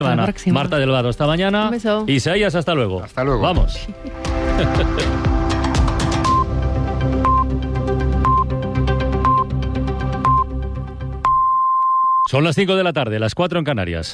Marta del Vado, hasta mañana. Un beso. Isaías, hasta luego. Hasta luego. Vamos. Son las 5 de la tarde, las 4 en Canarias.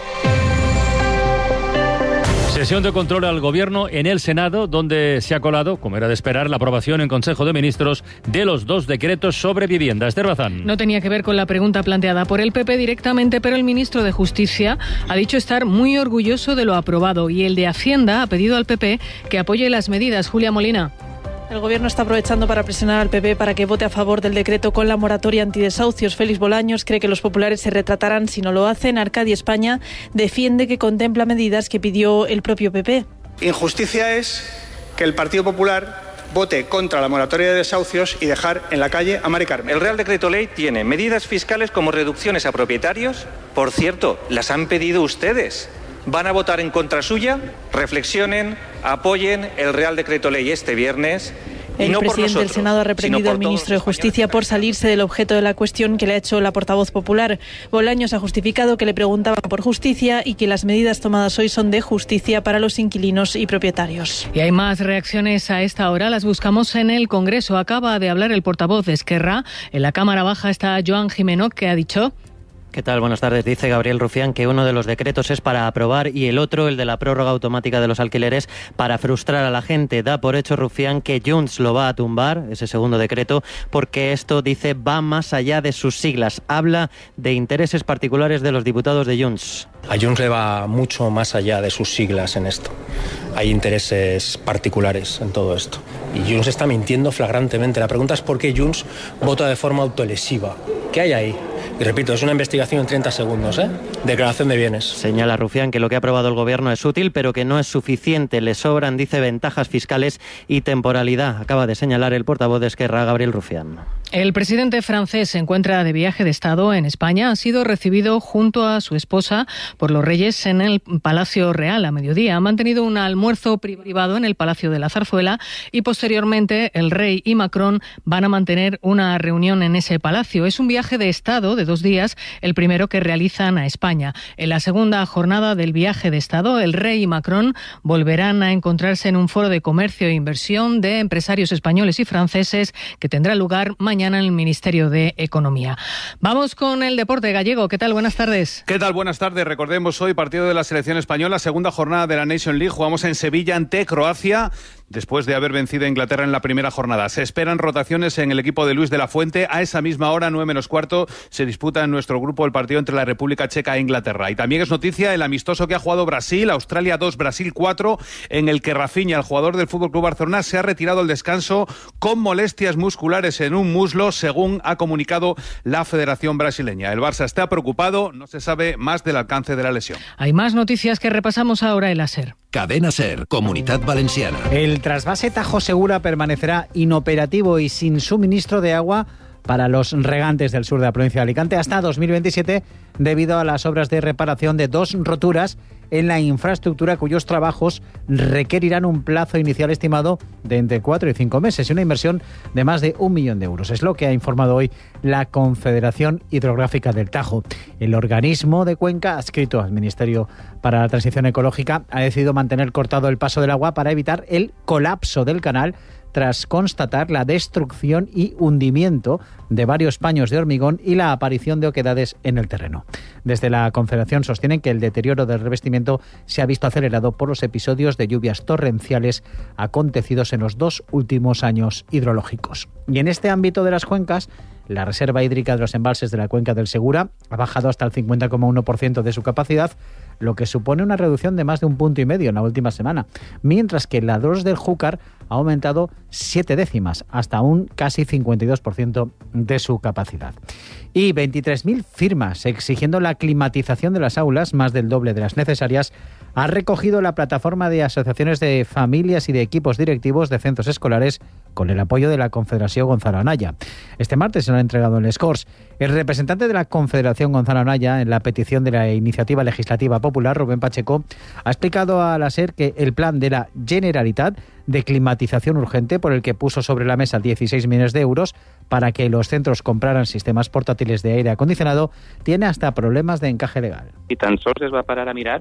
Sesión de control al Gobierno en el Senado, donde se ha colado, como era de esperar, la aprobación en Consejo de Ministros de los 2 decretos sobre vivienda. Esther Bazán. No tenía que ver con la pregunta planteada por el PP directamente, pero el ministro de Justicia ha dicho estar muy orgulloso de lo aprobado y el de Hacienda ha pedido al PP que apoye las medidas. Julia Molina. El Gobierno está aprovechando para presionar al PP para que vote a favor del decreto con la moratoria antidesahucios. Félix Bolaños cree que los populares se retratarán si no lo hacen. Arcadia España defiende que contempla medidas que pidió el propio PP. Injusticia es que el Partido Popular vote contra la moratoria de desahucios y dejar en la calle a Mari Carmen. El Real Decreto Ley tiene medidas fiscales como reducciones a propietarios. Por cierto, las han pedido ustedes. ¿Van a votar en contra suya? Reflexionen, apoyen el Real Decreto Ley este viernes. El presidente del Senado ha reprendido al ministro de Justicia por salirse del objeto de la cuestión que le ha hecho la portavoz popular. Bolaños ha justificado que le preguntaban por justicia y que las medidas tomadas hoy son de justicia para los inquilinos y propietarios. Y hay más reacciones a esta hora, las buscamos en el Congreso. Acaba de hablar el portavoz de Esquerra. En la Cámara Baja está Joan Jimeno, que ha dicho... ¿Qué tal? Buenas tardes. Dice Gabriel Rufián que uno de los decretos es para aprobar y el otro, el de la prórroga automática de los alquileres, para frustrar a la gente. Da por hecho Rufián que Junts lo va a tumbar, ese segundo decreto, porque esto, dice, va más allá de sus siglas. Habla de intereses particulares de los diputados de Junts. A Junts le va mucho más allá de sus siglas en esto. Hay intereses particulares en todo esto. Y Junts está mintiendo flagrantemente. La pregunta es por qué Junts vota de forma autolesiva. ¿Qué hay ahí? Y repito, es una investigación en 30 segundos, Declaración de bienes. Señala Rufián que lo que ha aprobado el Gobierno es útil, pero que no es suficiente. Le sobran, dice, ventajas fiscales y temporalidad. Acaba de señalar el portavoz de Esquerra, Gabriel Rufián. El presidente francés se encuentra de viaje de Estado en España. Ha sido recibido junto a su esposa por los Reyes en el Palacio Real a mediodía. Ha mantenido un almuerzo privado en el Palacio de la Zarzuela y posteriormente el rey y Macron van a mantener una reunión en ese palacio. Es un viaje de Estado de 2 días, el primero que realizan a España. En la segunda jornada del viaje de Estado, el rey y Macron volverán a encontrarse en un foro de comercio e inversión de empresarios españoles y franceses que tendrá lugar mañana en el Ministerio de Economía. Vamos con el deporte gallego. ¿Qué tal? Buenas tardes. ¿Qué tal? Buenas tardes. Recordemos hoy partido de la selección española, segunda jornada de la Nation League. Jugamos en Sevilla ante Croacia, después de haber vencido a Inglaterra en la primera jornada. Se esperan rotaciones en el equipo de Luis de la Fuente. A esa misma hora, 9:15, se disputa en nuestro grupo el partido entre la República Checa e Inglaterra. Y también es noticia el amistoso que ha jugado Brasil, Australia 2, Brasil 4, en el que Rafinha, el jugador del FC Barcelona, se ha retirado al descanso con molestias musculares en un muslo, según ha comunicado la Federación Brasileña. El Barça está preocupado, no se sabe más del alcance de la lesión. Hay más noticias que repasamos ahora en la SER. Cadena SER, Comunidad Valenciana. El trasvase Tajo Segura permanecerá inoperativo y sin suministro de agua para los regantes del sur de la provincia de Alicante hasta 2027 debido a las obras de reparación de 2 roturas en la infraestructura cuyos trabajos requerirán un plazo inicial estimado de entre 4 y 5 meses y una inversión de más de 1 millón de euros. Es lo que ha informado hoy la Confederación Hidrográfica del Tajo. El organismo de Cuenca, adscrito al Ministerio para la Transición Ecológica, ha decidido mantener cortado el paso del agua para evitar el colapso del canal tras constatar la destrucción y hundimiento de varios paños de hormigón y la aparición de oquedades en el terreno. Desde la Confederación sostienen que el deterioro del revestimiento se ha visto acelerado por los episodios de lluvias torrenciales acontecidos en los 2 últimos años hidrológicos. Y en este ámbito de las cuencas, la reserva hídrica de los embalses de la cuenca del Segura ha bajado hasta el 50,1% de su capacidad, lo que supone una reducción de más de 1,5 puntos en la última semana, mientras que la Dros del Júcar ha aumentado 7 décimas, hasta un casi 52% de su capacidad. Y 23.000 firmas exigiendo la climatización de las aulas, más del doble de las necesarias, ha recogido la plataforma de asociaciones de familias y de equipos directivos de centros escolares con el apoyo de la Confederación Gonzalo Anaya. Este martes se lo han entregado en Les Corts. El representante de la Confederación Gonzalo Anaya, en la petición de la Iniciativa Legislativa Popular, Rubén Pacheco, ha explicado a la SER que el plan de la Generalitat de climatización urgente por el que puso sobre la mesa 16 millones de euros para que los centros compraran sistemas portátiles de aire acondicionado, tiene hasta problemas de encaje legal. Y tan solo les va a parar a mirar